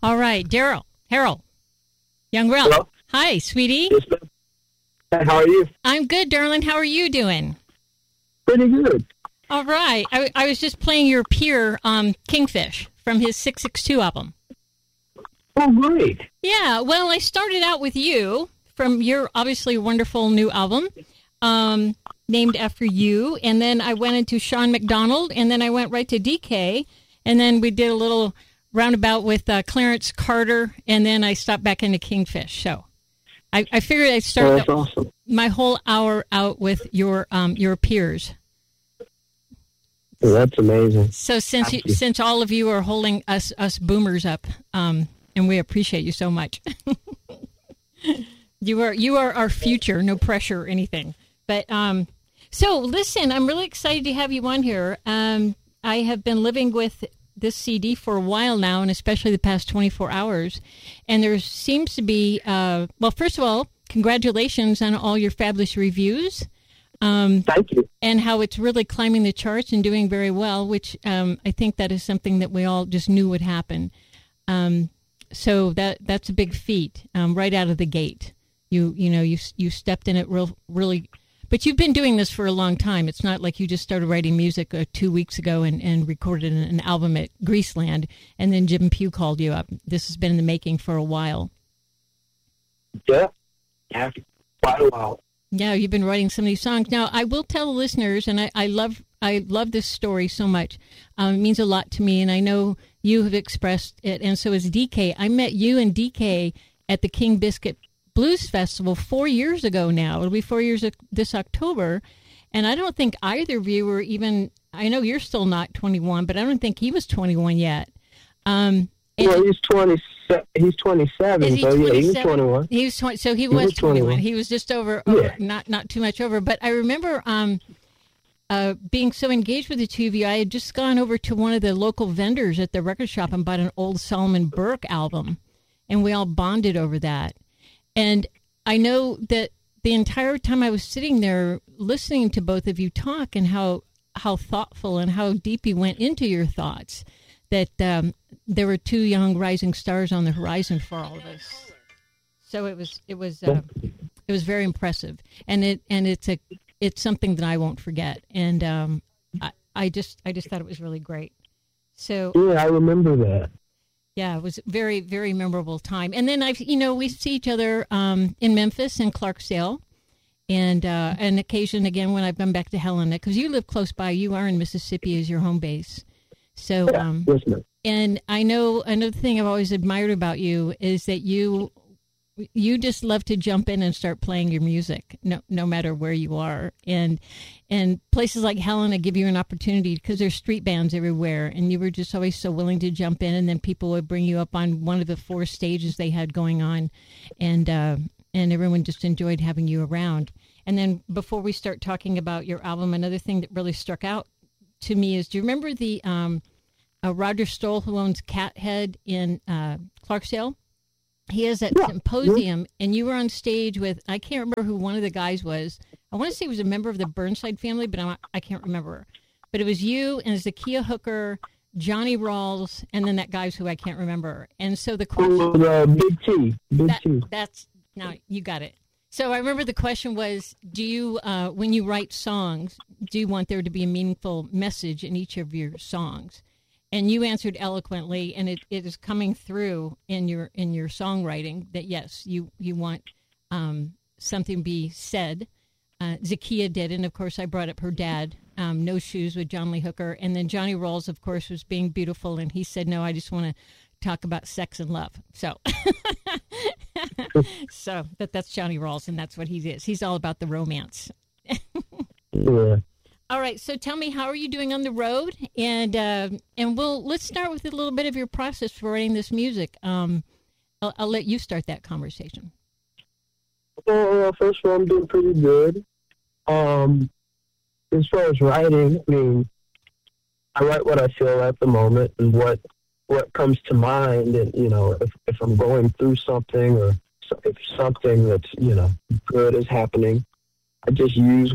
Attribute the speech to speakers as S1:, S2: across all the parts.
S1: All right, Harold, Young Rel.
S2: Hello?
S1: Hi, sweetie.
S2: Yes, ma'am. Hi, how are you?
S1: I'm good, darling. How are you doing?
S2: Pretty good.
S1: All right. I was just playing your peer, Kingfish, from his 662 album.
S2: Oh, great.
S1: Yeah, well, I started out with you from your obviously wonderful new album, named after you, and then I went into Sean McDonald, and then I went right to DK, and then we did a little roundabout with Clarence Carter, and then I stopped back into Kingfish. So I figured I'd start
S2: awesome.
S1: my whole hour out with your peers.
S2: Well, that's amazing.
S1: So since all of you are holding us boomers up, and we appreciate you so much. You are our future, no pressure or anything. But so listen, I'm really excited to have you on here. I have been living with this CD for a while now, and especially the past 24 hours. And there seems to be, well, first of all, congratulations on all your fabulous reviews.
S2: Thank you.
S1: And how it's really climbing the charts and doing very well, which I think that is something that we all just knew would happen. So that's a big feat right out of the gate. You stepped in it really, but you've been doing this for a long time. It's not like you just started writing music 2 weeks ago and recorded an album at Greaseland, and then Jim Pugh called you up. This has been in the making for a while.
S2: Yeah, quite a while.
S1: Yeah, you've been writing some of these songs. Now, I will tell the listeners, and I love this story so much. It means a lot to me, and I know you have expressed it, and so has DK. I met you and DK at the King Biscuit Blues Festival 4 years ago now. It'll be 4 years this October, and I don't think either of you were even, I know you're still not 21, but I don't think he was 21 yet.
S2: Well, he's 27. He's 27, so yeah, he was 21.
S1: He was 20, so he was 21. He was just over
S2: Yeah.
S1: not too much over. But I remember being so engaged with the two of you. I had just gone over to one of the local vendors at the record shop and bought an old Solomon Burke album, and we all bonded over that. And I know that the entire time I was sitting there listening to both of you talk and how thoughtful and how deep you went into your thoughts, that there were two young rising stars on the horizon for all of us. So it was very impressive, and it's something that I won't forget. And I just thought it was really great. So
S2: yeah, I remember that.
S1: Yeah, it was a very, very memorable time. And then we see each other in Memphis and Clarksdale, and an occasion again when I've gone back to Helena, because you live close by. You are in Mississippi as your home base. So,
S2: yes, ma'am.
S1: And I know another thing I've always admired about you is that you just love to jump in and start playing your music, no matter where you are. And places like Helena give you an opportunity because there's street bands everywhere, and you were just always so willing to jump in, and then people would bring you up on one of the 4 stages they had going on, and everyone just enjoyed having you around. And then before we start talking about your album, another thing that really struck out to me is, do you remember the Roger Stoll, who owns Cathead in Clarksdale? He has that symposium, and you were on stage with, I can't remember who one of the guys was. I want to say he was a member of the Burnside family, but I can't remember. But it was you and Zakiya Hooker, Johnny Rawls, and then that guy's who I can't remember. And so the question...
S2: Big T.
S1: That's, now you got it. So I remember the question was, do you, when you write songs, do you want there to be a meaningful message in each of your songs? And you answered eloquently, and it is coming through in your songwriting that yes, you want something be said. Zakiya did, and of course I brought up her dad, No Shoes with John Lee Hooker, and then Johnny Rawls, of course, was being beautiful, and he said, no, I just want to talk about sex and love. So, so that's Johnny Rawls, and that's what he is. He's all about the romance.
S2: Yeah.
S1: All right, so tell me, how are you doing on the road? And let's start with a little bit of your process for writing this music. I'll let you start that conversation.
S2: Well, first of all, I'm doing pretty good. As far as writing, I mean, I write what I feel at the moment and what comes to mind. And, if I'm going through something or if something that's, good is happening, I just use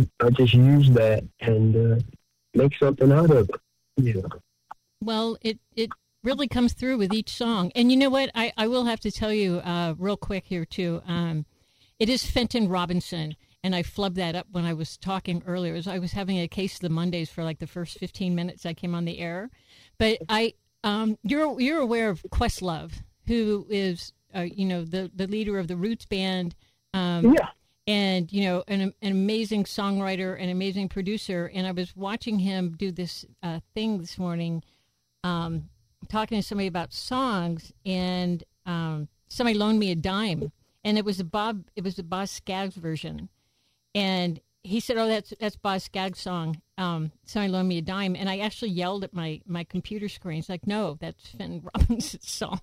S2: that and make something out of it.
S1: Well, it really comes through with each song. And you know what? I will have to tell you real quick here, too. It is Fenton Robinson. And I flubbed that up when I was talking earlier. I was having a case of the Mondays for like the first 15 minutes I came on the air. But you're aware of Questlove, who is the leader of the Roots band.
S2: Yeah.
S1: And an amazing songwriter, an amazing producer. And I was watching him do this thing this morning, talking to somebody about songs, and somebody loaned me a dime, and it was a Boz Scaggs version. And he said, "Oh, that's Boz Scaggs' song." Somebody loaned me a dime, and I actually yelled at my computer screen. It's like, "No, that's Fenton Robinson's song."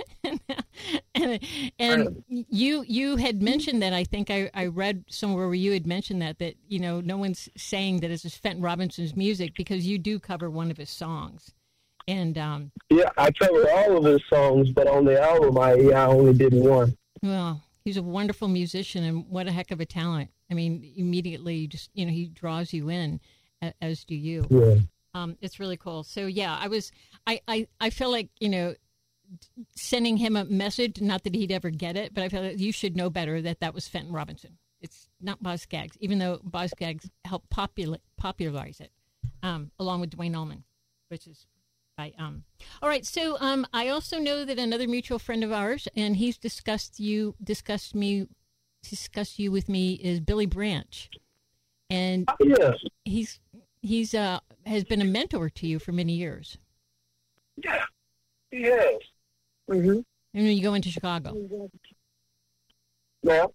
S1: and you had mentioned that. I think I read somewhere where you had mentioned that no one's saying that this is Fenton Robinson's music because you do cover one of his songs. And
S2: yeah, I cover all of his songs, but on the album, I only did one.
S1: Well, he's a wonderful musician, and what a heck of a talent. I mean, immediately, just he draws you in, as do you.
S2: Yeah.
S1: It's really cool. So yeah, I feel like sending him a message. Not that he'd ever get it, but I feel like you should know better that was Fenton Robinson. It's not Boz Scaggs, even though Boz Scaggs helped popularize it, along with Duane Allman, which is. All right. So I also know that another mutual friend of ours, and he's discussed you with me, is Billy Branch, and
S2: yes.
S1: he's has been a mentor to you for many years.
S2: Yeah, he has. Mm-hmm.
S1: And when you go into Chicago,
S2: yeah.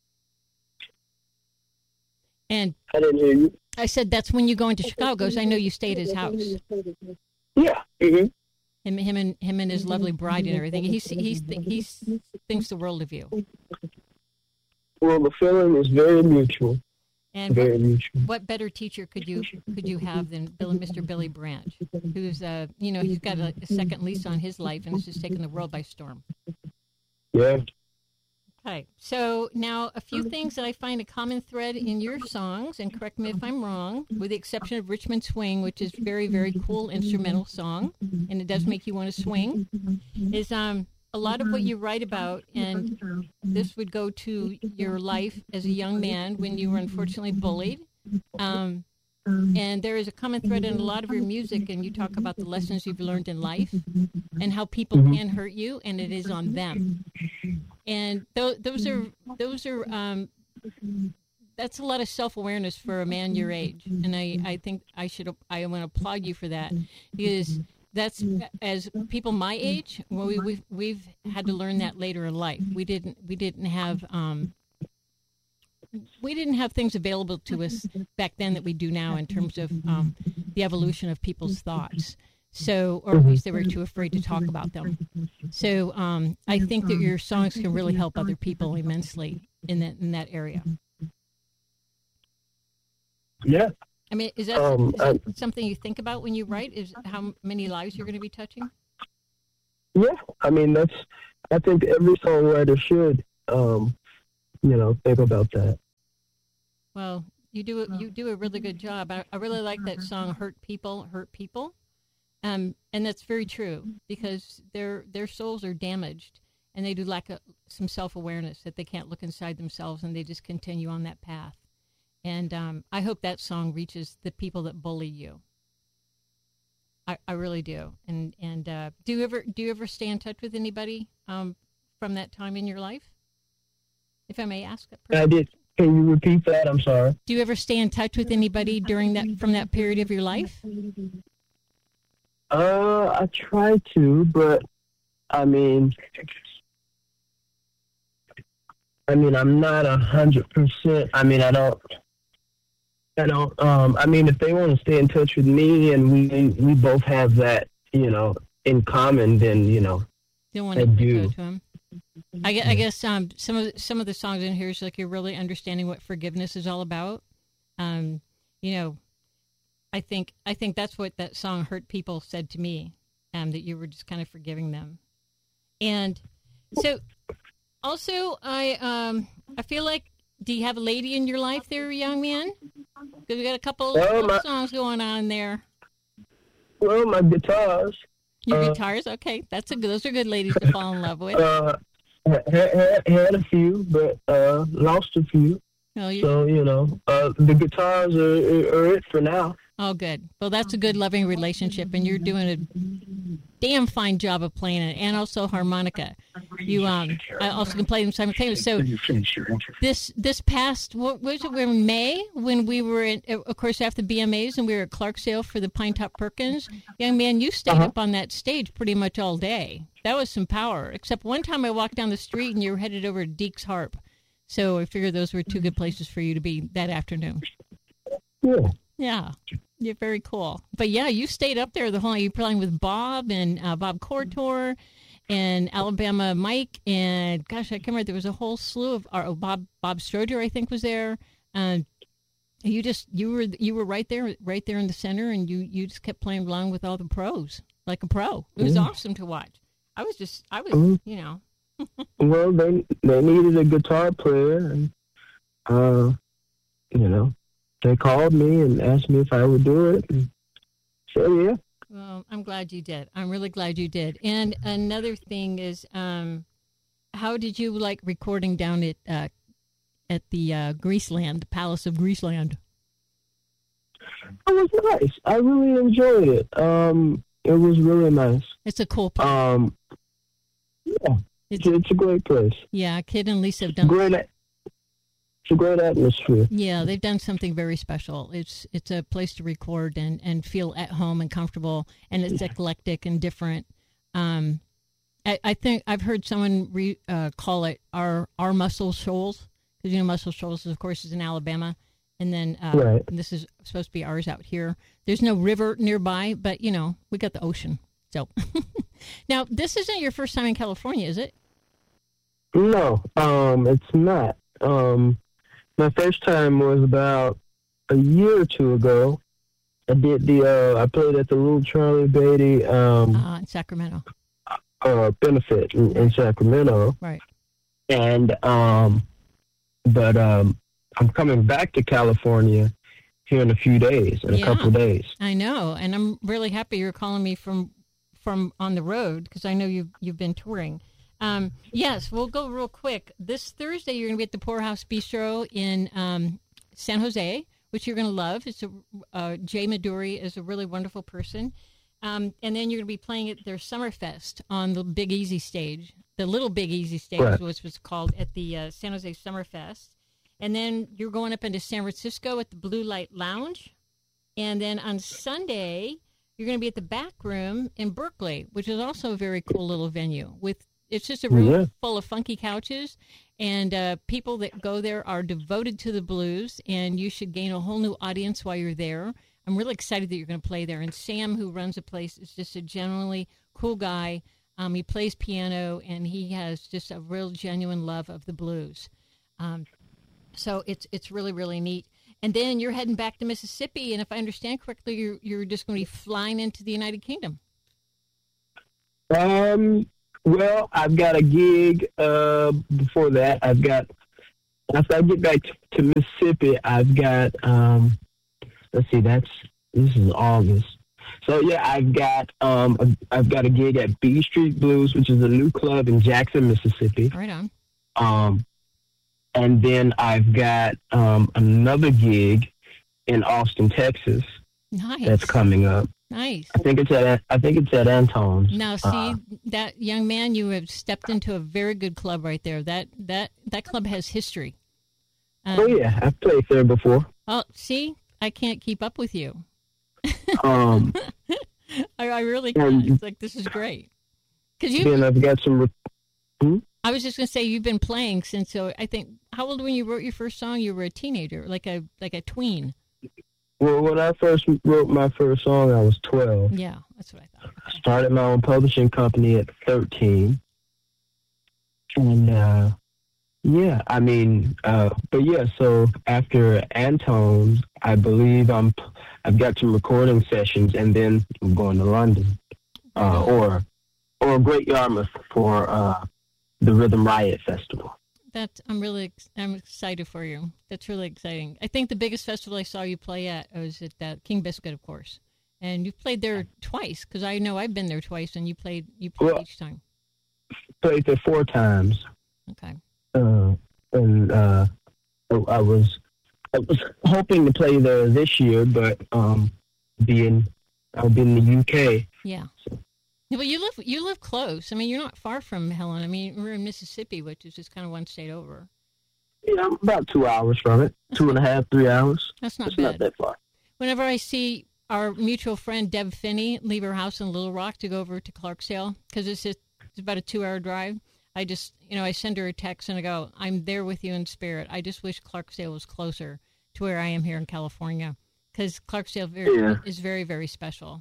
S1: And
S2: I didn't hear you.
S1: I said that's when you go into Chicago. So I know you stayed at his house.
S2: Yeah. Mm-hmm.
S1: Him and his lovely bride and everything. He thinks the world of you.
S2: Well, the feeling is very mutual.
S1: And
S2: very mutual.
S1: What better teacher could you have than Mr. Billy Branch, who's he's got a second lease on his life and it's just taken the world by storm.
S2: Yeah.
S1: Okay, so now a few things that I find a common thread in your songs, and correct me if I'm wrong, with the exception of Richmond Swing, which is very, very cool instrumental song, and it does make you want to swing, is a lot of what you write about, and this would go to your life as a young man when you were unfortunately bullied. And there is a common thread in a lot of your music, and you talk about the lessons you've learned in life and how people can hurt you, and it is on them. And those are that's a lot of self-awareness for a man your age, and I think I want to applaud you for that, because that's, as people my age, well, we've had to learn that later in life. We didn't have things available to us back then that we do now in terms of the evolution of people's thoughts. So, or at least they were too afraid to talk about them. So, I think that your songs can really help other people immensely in that area.
S2: Yeah.
S1: I mean, is that something you think about when you write? Is how many lives you're going to be touching?
S2: Yeah. I mean, I think every songwriter should, think about that.
S1: Well, you do a really good job. I really like that song, Hurt People. And that's very true, because their souls are damaged, and they do lack some self-awareness, that they can't look inside themselves, and they just continue on that path. And I hope that song reaches the people that bully you. I really do. And do you ever stay in touch with anybody from that time in your life, if I may ask?
S2: I did. Can you repeat that? I'm sorry.
S1: Do you ever stay in touch with anybody from that period of your life?
S2: I try to, but I mean, I'm not 100%. I mean, I don't. I mean, if they want to stay in touch with me and we both have that, in common, then
S1: don't want to go to them. I guess some of the songs in here is like you're really understanding what forgiveness is all about. I think that's what that song "Hurt People" said to me, that you were just kind of forgiving them. And so, also, I feel like, do you have a lady in your life there, young man? Because we got a couple of songs going on there.
S2: Well, my guitars.
S1: Your guitars, okay. Those are good ladies to fall in love with.
S2: Had a few, but lost a few.
S1: Oh,
S2: so the guitars are it for now.
S1: Oh, good. Well, that's a good, loving relationship, and you're doing a damn fine job of playing it, and also harmonica. You also can play them simultaneously. So this past, what was it? We were in May when we were of course, after the BMAs, and we were at Clarksdale for the Pine Top Perkins. Young man, you stayed up on that stage pretty much all day. That was some power. Except one time I walked down the street and you were headed over to Deke's Harp. So I figured those were two good places for you to be that afternoon.
S2: Yeah.
S1: Yeah. You're very cool. But yeah, you stayed up there the whole night. You were playing with Bob and Bob Cortor and Alabama Mike, and gosh, I can't remember. There was a whole slew of Bob Stroger, I think, was there. You were right there in the center, and you just kept playing along with all the pros like a pro. It was awesome to watch. I was
S2: Well, they needed a guitar player, and they called me and asked me if I would do it. And said yeah.
S1: Well, I'm glad you did. I'm really glad you did. And another thing is, how did you like recording down at the Greaseland, the Palace of Greaseland?
S2: It was nice. I really enjoyed it. It was really nice.
S1: It's a cool place.
S2: Yeah, it's a great place.
S1: Yeah, Kid and Lisa have done
S2: It's a great atmosphere.
S1: Yeah, they've done something very special. It's a place to record and feel at home and comfortable, and it's eclectic and different. I think I've heard someone call it our Muscle Shoals, because Muscle Shoals, of course, is in Alabama, and then this is supposed to be ours out here. There's no river nearby, but we got the ocean. So now this isn't your first time in California, is it?
S2: No, it's not. My first time was about a year or two ago. I did I played at the Little Charlie Beatty
S1: in Sacramento.
S2: Benefit in Sacramento.
S1: Right.
S2: And but I'm coming back to California here in a few days, a couple of days.
S1: I know, and I'm really happy you're calling me from on the road, because I know you've been touring. Yes, we'll go real quick. This Thursday, you're going to be at the Poorhouse Bistro in San Jose, which you're going to love. It's Jay Maduri is a really wonderful person. And then you're going to be playing at their Summerfest on the Big Easy stage. The Little Big Easy stage,
S2: right,
S1: was called at the San Jose Summerfest. And then you're going up into San Francisco at the Blue Light Lounge. And then on Sunday, you're going to be at the Back Room in Berkeley, which is also a very cool little venue. It's just a room full of funky couches, and people that go there are devoted to the blues, and you should gain a whole new audience while you're there. I'm really excited that you're going to play there. And Sam, who runs the place, is just a genuinely cool guy. He plays piano, and he has just a real genuine love of the blues. So it's really, really neat. And then you're heading back to Mississippi, and if I understand correctly, you're just going to be flying into the United Kingdom.
S2: Well, I've got a gig before that. After I get back to Mississippi, I've got, this is August. So yeah, I've got a gig at B Street Blues, which is a new club in Jackson, Mississippi.
S1: Right on.
S2: And then I've got another gig in Austin, Texas.
S1: Nice.
S2: That's coming up.
S1: Nice.
S2: I think it's at Antone's.
S1: Now, see, that young man, you have stepped into a very good club right there. That club has history.
S2: Oh yeah, I've played there before.
S1: Oh, see, I can't keep up with you.
S2: I
S1: really can't. It's like, this is great.
S2: Then I've got some.
S1: I was just going to say, you've been playing since, I think, how old when you wrote your first song? You were a teenager, like a tween.
S2: Well, when I first wrote my first song, I was 12.
S1: Yeah, that's what I thought.
S2: I started my own publishing company at 13. And, so after Antone's, I believe I've got some recording sessions, and then I'm going to London, or Great Yarmouth for the Rhythm Riot Festival.
S1: I'm excited for you. That's really exciting. I think the biggest festival I saw you play at was at King Biscuit, of course, And you've played there twice, because I know I've been there twice, and you played
S2: Well,
S1: each time.
S2: Played there 4 times.
S1: Okay.
S2: And I was hoping to play there this year, but I'll be in the UK.
S1: Yeah. Well, you live close. I mean, you're not far from Helen. I mean, we're in Mississippi, which is just kind of one state over.
S2: Yeah, I'm about 2 hours from it. 2.5, 3 hours.
S1: That's not
S2: it's
S1: bad.
S2: Not that far.
S1: Whenever I see our mutual friend Deb Finney leave her house in Little Rock to go over to Clarksdale, because it's about a 2-hour drive, I just, I send her a text and I go, I'm there with you in spirit. I just wish Clarksdale was closer to where I am here in California, because Clarksdale is very, very special.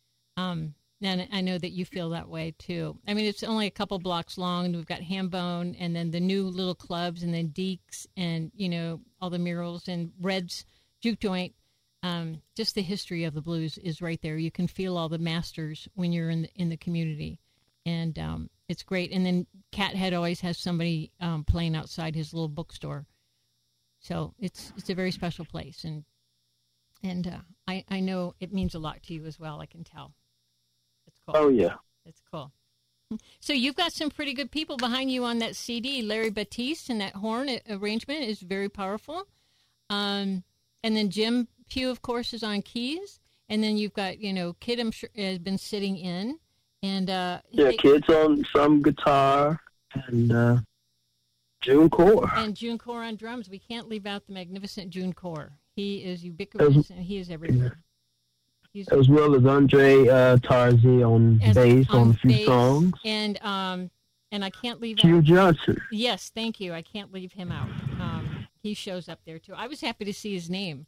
S1: And I know that you feel that way too. I mean, it's only a couple blocks long, and we've got Hambone, and then the new little clubs, and then Deeks, and all the murals, and Red's Juke Joint. Just the history of the blues is right there. You can feel all the masters when you're in the community, and it's great. And then Cathead always has somebody playing outside his little bookstore, so it's a very special place, and I know it means a lot to you as well. I can tell. It's cool.
S2: Oh yeah,
S1: it's cool. So you've got some pretty good people behind you on that CD. Larry Batiste, and that horn arrangement is very powerful. And then Jim Pugh, of course, is on keys. And then you've got, Kid, I'm sure, has been sitting in. And
S2: Kid's on some guitar, and June Core.
S1: And June Core on drums. We can't leave out the magnificent June Core. He is ubiquitous, and he is everywhere.
S2: As well as Andre Tarzi on bass on a few songs.
S1: And I can't leave
S2: Hugh
S1: out
S2: Johnson.
S1: Yes, thank you. I can't leave him out. He shows up there too. I was happy to see his name.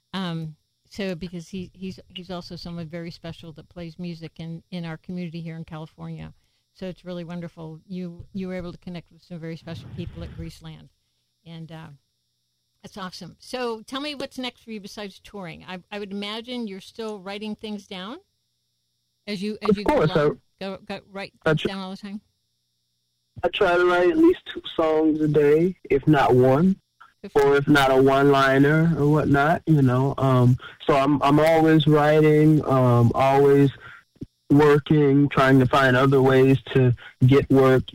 S1: So because he's also someone very special that plays music in our community here in California. So it's really wonderful. You were able to connect with some very special people at Greaseland, and that's awesome. So tell me what's next for you besides touring. I would imagine you're still writing things down as you go along. Go write things down all the time.
S2: I try to write at least 2 songs a day, if not one, or if not a one-liner or whatnot. So I'm always writing, always working, trying to find other ways to get work.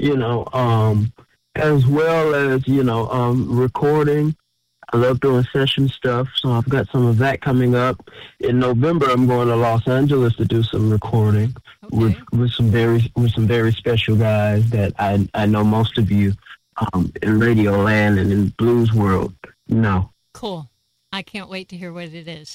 S2: As well as recording. I love doing session stuff, so I've got some of that coming up. In November, I'm going to Los Angeles to do some recording with some very special guys that I know most of you in Radio Land and in blues world know.
S1: Cool. I can't wait to hear what it is.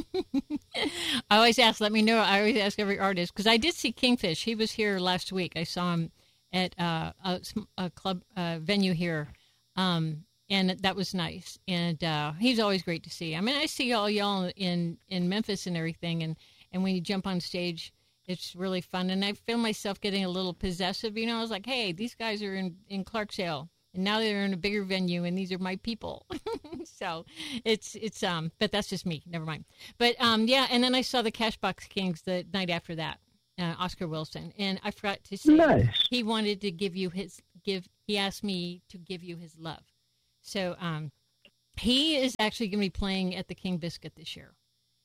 S1: I always ask, let me know. I always ask every artist, because I did see Kingfish. He was here last week. I saw him at a club venue here. And that was nice. And he's always great to see. I mean, I see all y'all in Memphis and everything. And when you jump on stage, it's really fun. And I feel myself getting a little possessive. I was like, hey, these guys are in Clarksdale. And now they're in a bigger venue, and these are my people. So it's but that's just me. Never mind. But, and then I saw the Cashbox Kings the night after that, Oscar Wilson. And I forgot to say,
S2: nice.
S1: He wanted to he asked me to give you his love. So he is actually going to be playing at the King Biscuit this year.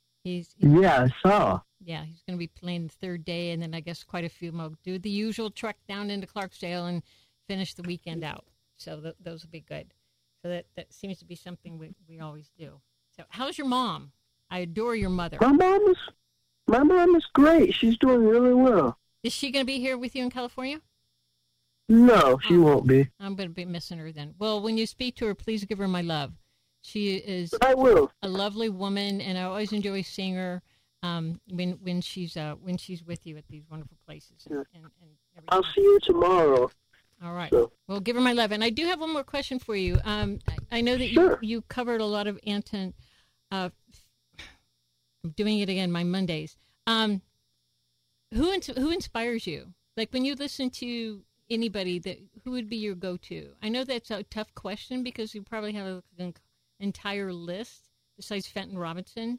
S2: I saw.
S1: Yeah, he's going to be playing the 3rd day, and then I guess quite a few more. Do the usual trek down into Clarksdale and finish the weekend out. So those will be good. So that seems to be something we always do. So how's your mom? I adore your mother.
S2: My mom is great. She's doing really well.
S1: Is she going to be here with you in California?
S2: No, she won't be.
S1: I'm going to be missing her then. Well, when you speak to her, please give her my love. She is
S2: I will.
S1: A lovely woman, and I always enjoy seeing her when she's with you at these wonderful places. And everything.
S2: I'll see you tomorrow.
S1: All right. So. Well, give her my love. And I do have one more question for you. I know that you covered a lot of Anton. I'm doing it again, my Mondays. Who inspires you? Like when you listen to anybody, who would be your go-to? I know that's a tough question because you probably have an entire list besides Fenton Robinson.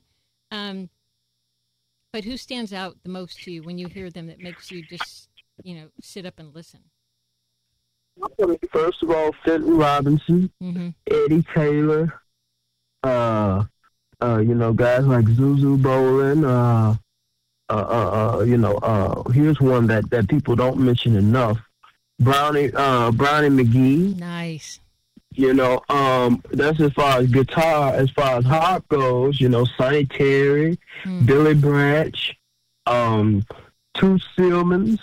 S1: But who stands out the most to you when you hear them that makes you just, sit up and listen?
S2: First of all, Fenton Robinson, Eddie Taylor, guys like Zuzu Bolin, here's one that people don't mention enough. Brownie McGee.
S1: Nice.
S2: That's as far as guitar. As far as harp goes, Sonny Terry, Billy Branch, Toots Stillman,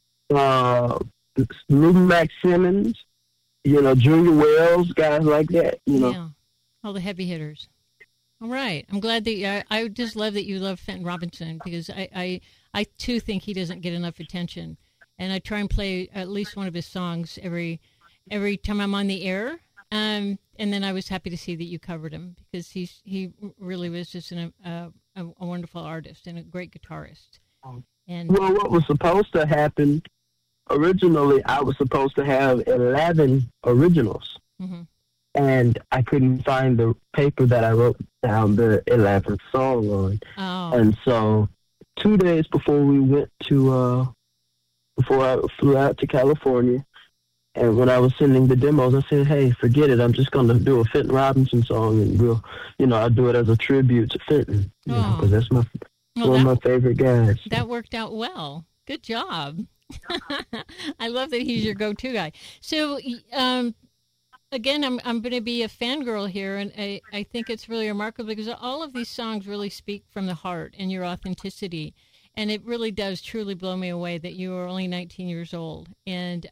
S2: Lou Mac Simmons, Junior Wells, guys like that.
S1: Yeah, all the heavy hitters. All right. I'm glad that I just love that you love Fenton Robinson, because I too think he doesn't get enough attention, and I try and play at least one of his songs every time I'm on the air. And then I was happy to see that you covered him, because he really was just a wonderful artist and a great guitarist. And
S2: well, what was supposed to happen originally, I was supposed to have 11 originals, and I couldn't find the paper that I wrote down the 11th song on.
S1: Oh.
S2: And so 2 days before we went to, before I flew out to California, and when I was sending the demos, I said, hey, forget it. I'm just going to do a Fenton Robinson song, and I'll do it as a tribute to Fenton, because that's one of my favorite guys.
S1: That worked out well. Good job. I love that he's your go-to guy. So, again, I'm going to be a fangirl here, and I think it's really remarkable, because all of these songs really speak from the heart and your authenticity, and it really does truly blow me away that you are only 19 years old, and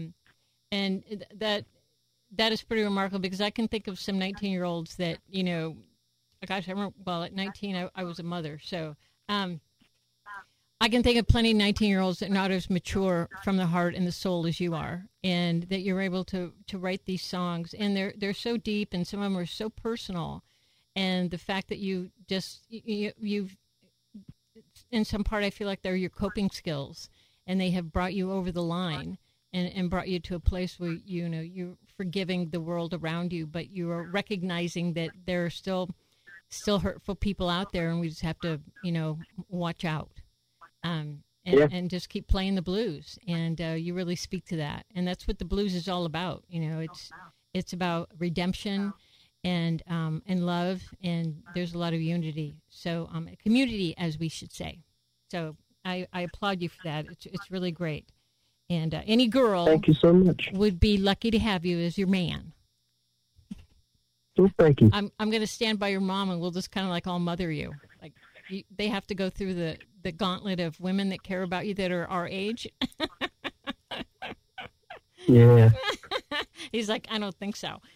S1: that is pretty remarkable, because I can think of some 19-year-olds that, gosh, I remember, well, at 19, I was a mother, so I can think of plenty of 19-year-olds that are not as mature from the heart and the soul as you are, and that you're able to write these songs, and they're so deep, and some of them are so personal, and the fact that you've in some part, I feel like they're your coping skills, and they have brought you over the line and brought you to a place where you're forgiving the world around you, but you are recognizing that there are still hurtful people out there, and we just have to watch out. And just keep playing the blues, and you really speak to that, and that's what the blues is all about. It's about redemption and love, and there's a lot of unity. So a community, as we should say. So I applaud you for that. It's really great, and any girl,
S2: thank you so much,
S1: would be lucky to have you as your man.
S2: Well, thank you.
S1: I'm going to stand by your mom, and we'll just kind of like all mother you. Like they have to go through the gauntlet of women that care about you that are our age.
S2: Yeah.
S1: He's like, I don't think so.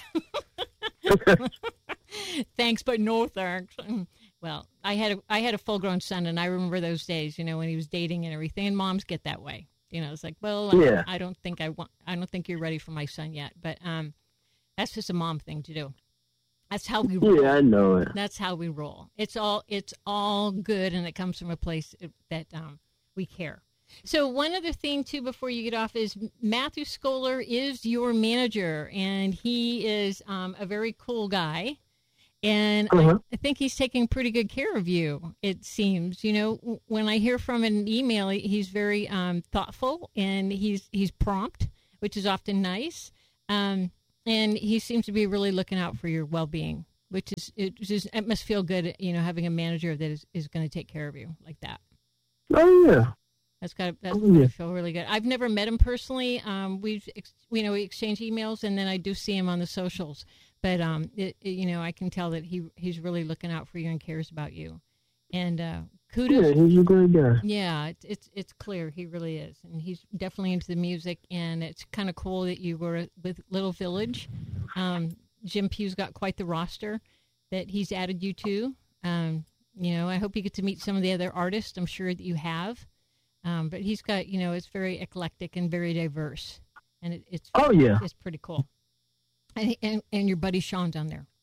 S1: Thanks, but no thanks. Well, I had a full-grown son, and I remember those days, when he was dating and everything. And moms get that way, It's like, well,
S2: yeah.
S1: I don't think you're ready for my son yet. But that's just a mom thing to do. That's how we roll.
S2: Yeah, I know it.
S1: That's how we roll. It's all good, and it comes from a place that we care. So one other thing, too, before you get off, is Matthew Scholar is your manager, and he is a very cool guy. And I think he's taking pretty good care of you, it seems. When I hear from an email, he's very thoughtful, and he's prompt, which is often nice. And he seems to be really looking out for your well-being, which is it must feel good, having a manager that is going to take care of you like that.
S2: Oh yeah,
S1: that's got to feel really good. I've never met him personally. We exchange emails, and then I do see him on the socials. But I can tell that he's really looking out for you and cares about you. And kudos.
S2: Yeah, he's a great guy.
S1: Yeah, it's clear he really is, and he's definitely into the music. And it's kind of cool that you were with Little Village. Jim Pugh's got quite the roster that he's added you to. I hope you get to meet some of the other artists. I'm sure that you have. But he's got, it's very eclectic and very diverse, and it's pretty cool. And your buddy Sean's on there.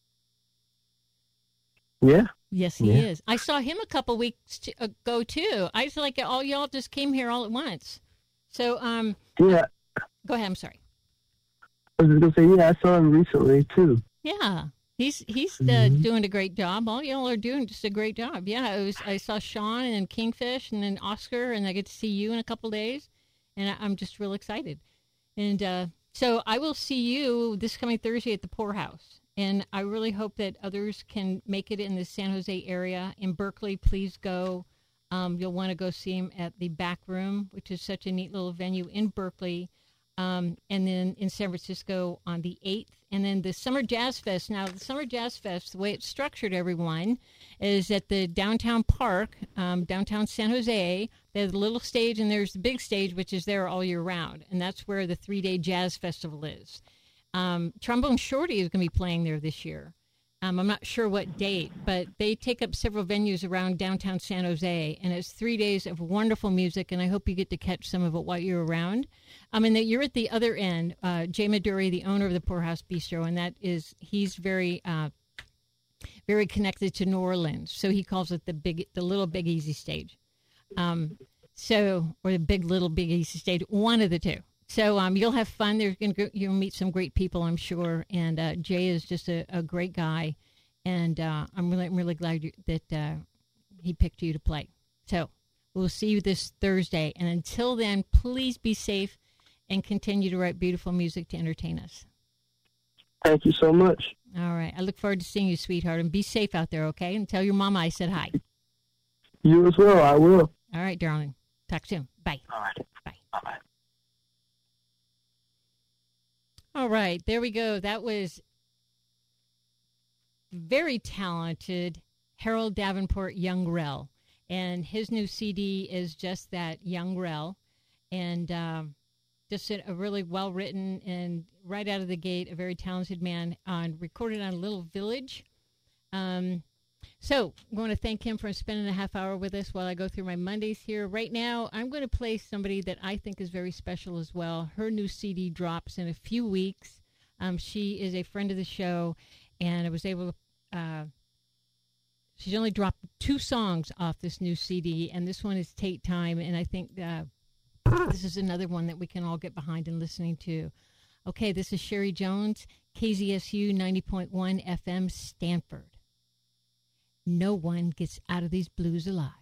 S2: Yeah.
S1: Yes, he is. I saw him a couple weeks ago too. I was like, all y'all just came here all at once. So,
S2: yeah.
S1: Go ahead. I'm sorry.
S2: I was going to say, I saw him recently too.
S1: Yeah, he's doing a great job. All y'all are doing just a great job. Yeah, I saw Sean and Kingfish and then Oscar, and I get to see you in a couple days, and I'm just real excited. And so I will see you this coming Thursday at the Poorhouse. And I really hope that others can make it in the San Jose area. In Berkeley, please go. You'll want to go see him at the Back Room, which is such a neat little venue in Berkeley. And then in San Francisco on the 8th. And then the Summer Jazz Fest. Now, the Summer Jazz Fest, the way it's structured, everyone, is at the downtown park, downtown San Jose. There's a little stage, and there's the big stage, which is there all year round. And that's where the 3-day jazz festival is. Trombone Shorty is going to be playing there this year. I'm not sure what date, but they take up several venues around downtown San Jose, and it's 3 days of wonderful music, and I hope you get to catch some of it while you're around. And that you're at the other end, Jay Maduri, the owner of the Poorhouse Bistro, and he's very, very connected to New Orleans, so he calls it the Little Big Easy stage, or the Big Little Big Easy stage, one of the two. So you'll have fun. You'll meet some great people, I'm sure. And Jay is just a great guy, and I'm really glad that he picked you to play. So we'll see you this Thursday. And until then, please be safe and continue to write beautiful music to entertain us.
S2: Thank you so much.
S1: All right. I look forward to seeing you, sweetheart. And be safe out there, okay? And tell your mama I said hi.
S2: You as well. I will.
S1: All right, darling. Talk soon. Bye.
S2: All right.
S1: Bye.
S2: Bye-bye.
S1: All right, there we go. That was very talented Harold Davenport Young Rel, and his new CD is just that, Young Rel, and just a really well-written and right out of the gate, a very talented man, recorded on Little Village. So I'm going to thank him for spending a half hour with us while I go through my Mondays here. Right now, I'm going to play somebody that I think is very special as well. Her new CD drops in a few weeks. She is a friend of the show, and I was able to, she's only dropped 2 songs off this new CD, and this one is Take Time, and I think this is another one that we can all get behind and listening to. Okay, this is Sherry Jones, KZSU 90.1 FM, Stanford. No one gets out of these blues alive.